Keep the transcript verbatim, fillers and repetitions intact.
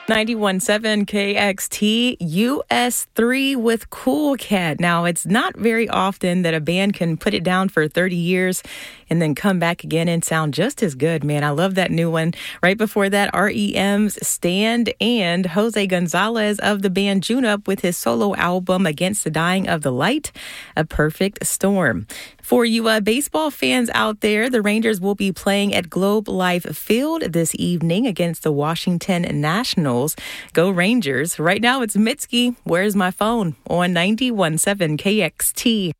ninety-one point seven K X T, U S three with Cool Cat. Now, it's not very often that a band can put it down for thirty years and then come back again and sound just as good, man. I love that new one. Right before that, R E M's Stand and Jose Gonzalez of the band Junip with his solo album Against the Dying of the Light, A Perfect Storm. For you uh, baseball fans out there, the Rangers will be playing at Globe Life Field this evening against the Washington Nationals. Go Rangers. Right now it's Mitski, Where's My Phone? On ninety-one point seven K X T.